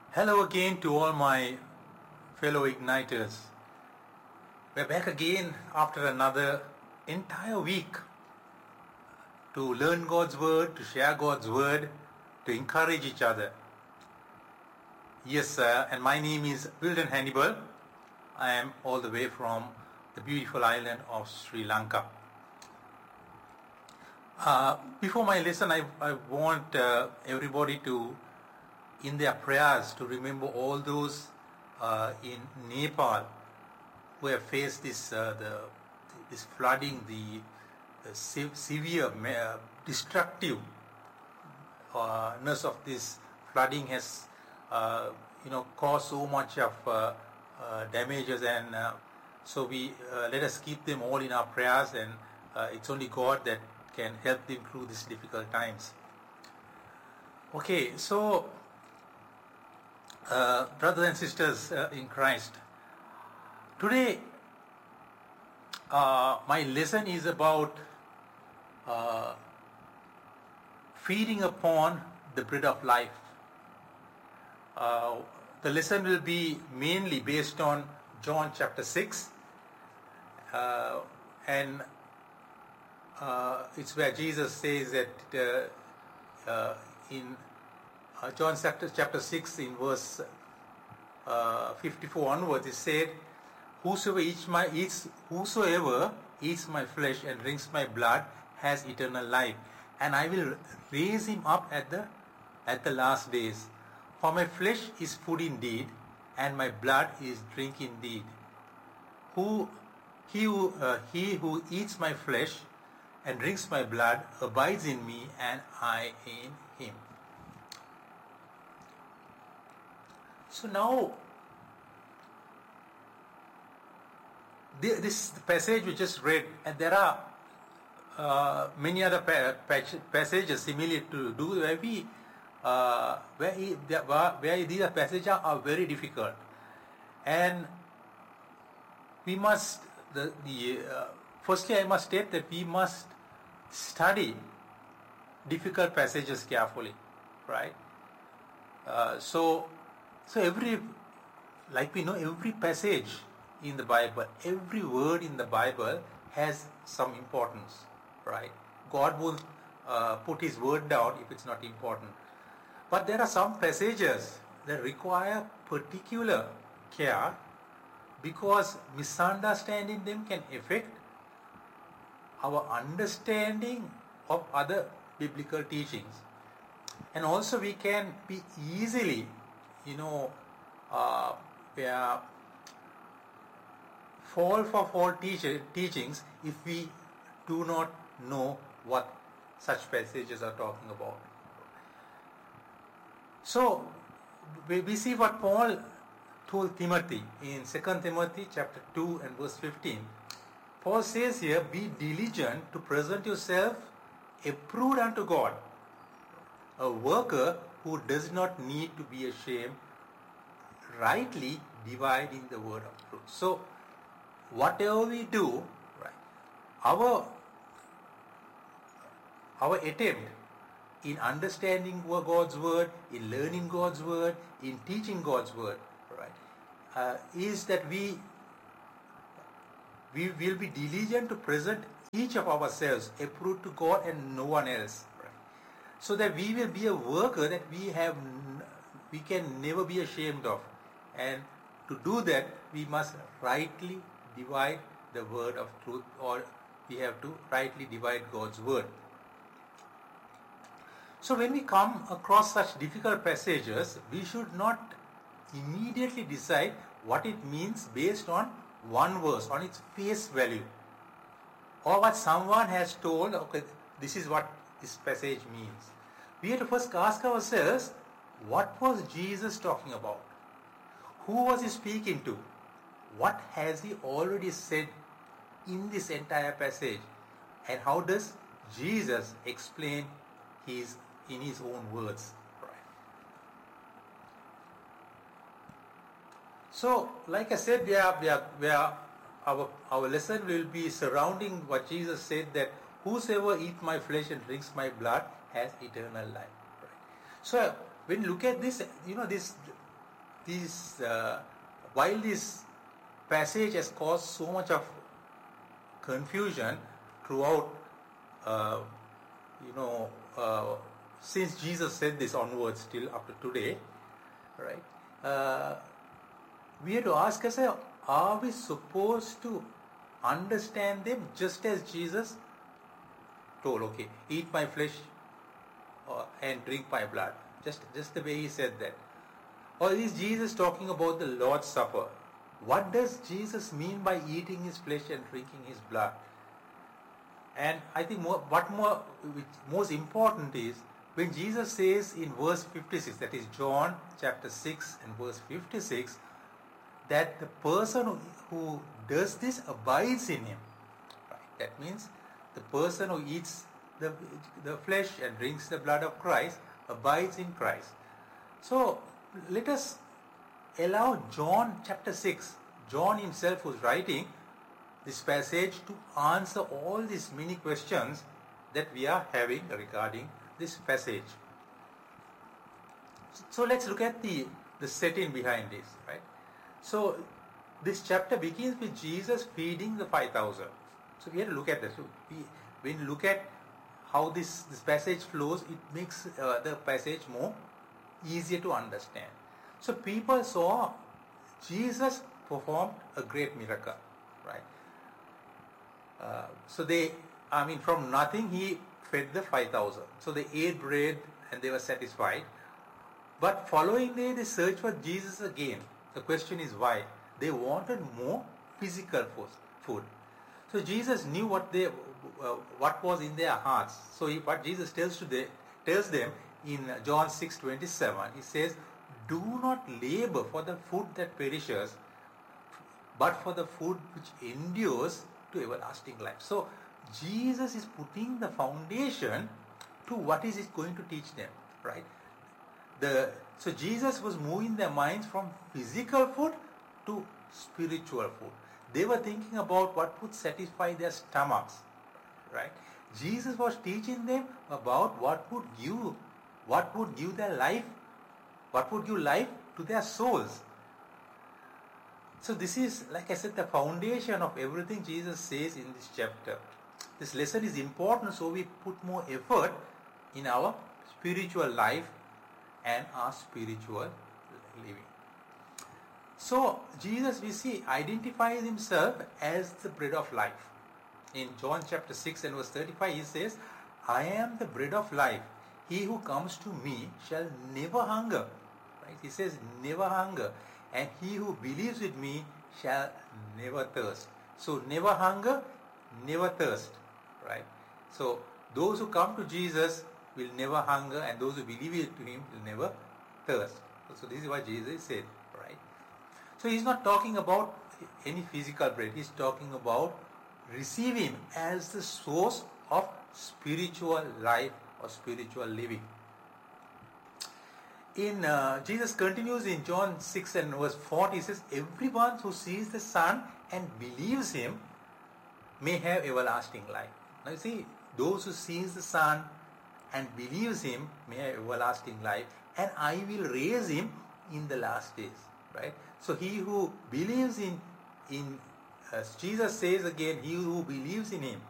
Hello again to all my fellow igniters. We're back again after another entire week to learn God's word, to share God's word, to encourage each other. Yes, and my name is Wilden Hannibal. I am all the way from the beautiful island of Sri Lanka. Before my lesson, I want everybody to, in their prayers, to remember all those in Nepal who have faced this flooding, the severe destructiveness of this flooding has caused so much of damages, and so we let us keep them all in our prayers, and it's only God that can help them through these difficult times. Okay, so brothers and sisters in Christ, today my lesson is about feeding upon the bread of life. The lesson will be mainly based on John chapter 6, and it's where Jesus says that in John chapter 6 in verse 54 onwards, it said, Whosoever eats my flesh and drinks my blood has eternal life, and I will raise him up at the last days. For my flesh is food indeed, and my blood is drink indeed. He who eats my flesh and drinks my blood abides in me, and I in him. So now, this passage we just read, and there are many other passages similar to do where these passages are very difficult, and we must firstly I must state that we must study difficult passages carefully, right? So every passage in the Bible, every word in the Bible has some importance, right? God will put His word down if it's not important. But there are some passages that require particular care, because misunderstanding them can affect our understanding of other biblical teachings. And also we can be easily fall for false teachings if we do not know what such passages are talking about. So we see what Paul told Timothy in 2 Timothy chapter 2 and verse 15. Paul says here, be diligent to present yourself approved unto God, a worker who does not need to be ashamed, rightly dividing the word of truth. So whatever we do, right, our attempt in understanding God's word, in learning God's word, in teaching God's word, right, is that we will be diligent to present each of ourselves approved to God and no one else, right? So that we will be a worker that we can never be ashamed of. And to do that, we must rightly divide the word of truth, or we have to rightly divide God's word. So when we come across such difficult passages, we should not immediately decide what it means based on one verse, on its face value, or what someone has told, okay, this is what this passage means. We have to first ask ourselves, what was Jesus talking about? Who was he speaking to? What has he already said in this entire passage? And how does Jesus explain in his own words? Right. So, like I said, our lesson will be surrounding what Jesus said, that whosoever eats my flesh and drinks my blood has eternal life. Right. So when you look at this, while this passage has caused so much of confusion throughout, since Jesus said this onwards till up to today, right? We have to ask ourselves, are we supposed to understand them just as Jesus told, okay, eat my flesh and drink my blood, just the way he said that? Or is Jesus talking about the Lord's Supper? What does Jesus mean by eating his flesh and drinking his blood? And I think most important is when Jesus says in verse 56, that is John chapter 6 and verse 56, that the person who does this abides in him. Right? That means the person who eats the flesh and drinks the blood of Christ abides in Christ. So let us allow John chapter 6, John himself who's writing this passage, to answer all these many questions that we are having regarding this passage. So let's look at the setting behind this, right? So this chapter begins with Jesus feeding the 5,000. So we have to look at this. So when you look at how this passage flows, it makes the passage more easier to understand. So people saw Jesus performed a great miracle, right? From nothing he fed the 5,000. So they ate bread and they were satisfied. But following day they searched for Jesus again. The question is why? They wanted more physical food. So Jesus knew what was in their hearts. So what Jesus tells them in John 6:27, he says, "Do not labor for the food that perishes, but for the food which endures to everlasting life." So Jesus is putting the foundation to what is it going to teach them, right? So Jesus was moving their minds from physical food to spiritual food. They were thinking about what would satisfy their stomachs, right? Jesus was teaching them about what would give their life, what would give life to their souls. So this is, like I said, the foundation of everything Jesus says in this chapter. This lesson is important, so we put more effort in our spiritual life and our spiritual living. So Jesus, we see, identifies himself as the bread of life. In John chapter 6 and verse 35, he says, "I am the bread of life. He who comes to me shall never hunger." Right? He says, never hunger. And he who believes with me shall never thirst. So never hunger, never thirst. Right? So those who come to Jesus will never hunger, and those who believe to him will never thirst. So this is what Jesus said. Right? So he's not talking about any physical bread. He's talking about receive him as the source of spiritual life or spiritual living. Jesus continues in John 6 and verse 40, he says, "Everyone who sees the Son and believes him may have everlasting life." Now you see, those who sees the Son and believes him may have everlasting life, and I will raise him in the last days. Right? So he who believes in Jesus says again, he who believes in him